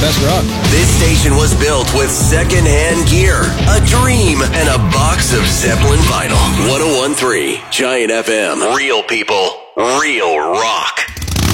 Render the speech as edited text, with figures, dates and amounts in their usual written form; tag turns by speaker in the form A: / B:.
A: best rock.
B: This station was built with second-hand gear, a dream, and a box of Zeppelin vinyl. 101.3 Giant FM. Real people, real rock.